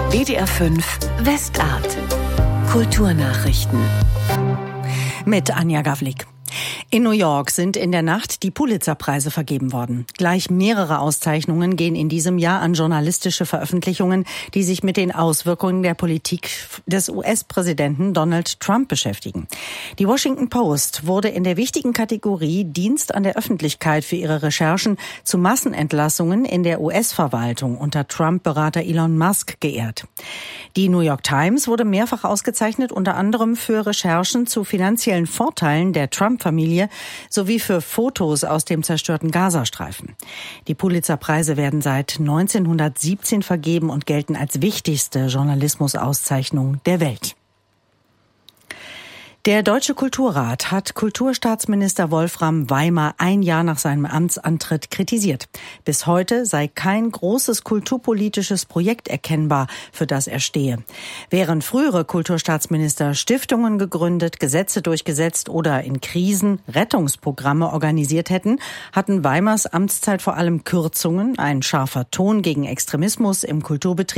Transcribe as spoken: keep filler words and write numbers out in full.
B D R fünf Westart. Kulturnachrichten. Mit Anja Gavlik. In New York sind in der Nacht die Pulitzer-Preise vergeben worden. Gleich mehrere Auszeichnungen gehen in diesem Jahr an journalistische Veröffentlichungen, die sich mit den Auswirkungen der Politik des U S-Präsidenten Donald Trump beschäftigen. Die Washington Post wurde in der wichtigen Kategorie Dienst an der Öffentlichkeit für ihre Recherchen zu Massenentlassungen in der U S-Verwaltung unter Trump-Berater Elon Musk geehrt. Die New York Times wurde mehrfach ausgezeichnet, unter anderem für Recherchen zu finanziellen Vorteilen der Trump-Familie sowie für Fotos aus dem zerstörten Gazastreifen. Die Pulitzer-Preise werden seit neunzehnhundertsiebzehn vergeben und gelten als wichtigste Journalismusauszeichnung der Welt. Der Deutsche Kulturrat hat Kulturstaatsminister Wolfram Weimar ein Jahr nach seinem Amtsantritt kritisiert. Bis heute sei kein großes kulturpolitisches Projekt erkennbar, für das er stehe. Während frühere Kulturstaatsminister Stiftungen gegründet, Gesetze durchgesetzt oder in Krisen Rettungsprogramme organisiert hätten, hatten Weimars Amtszeit vor allem Kürzungen, ein scharfer Ton gegen Extremismus im Kulturbetrieb